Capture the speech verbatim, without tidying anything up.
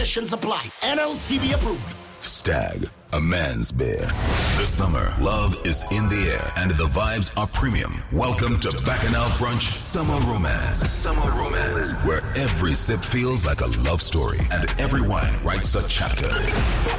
Conditions apply. N L C B approved. Stag, a man's beer. This summer, love is in the air and the vibes are premium. Welcome to Bacchanal Brunch Summer Romance. Summer Romance, where every sip feels like a love story and every wine writes a chapter.